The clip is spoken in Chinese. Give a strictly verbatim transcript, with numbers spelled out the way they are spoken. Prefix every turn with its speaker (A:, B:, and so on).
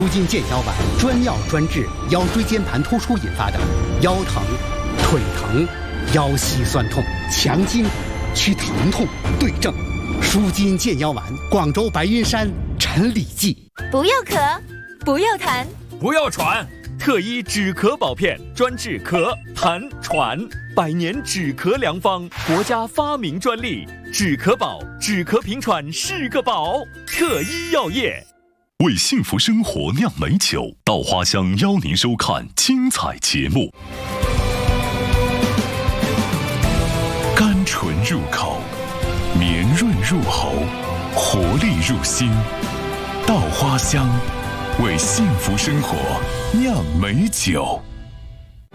A: 舒筋健腰丸专药专治腰椎间盘突出引发的腰疼、腿疼、腰膝酸痛，强筋祛疼痛，对症。舒筋健腰丸，广州白云山陈李济。
B: 不要咳，不要痰，
C: 不要喘，特医止咳宝片专治咳、痰、喘，百年止咳良方，国家发明专利，止咳宝，止咳平喘是个宝。特医药业
D: 为幸福生活酿美酒，稻花香邀您收看精彩节目。甘醇入口，绵润入喉，活力入心。稻花香，为幸福生活酿美酒。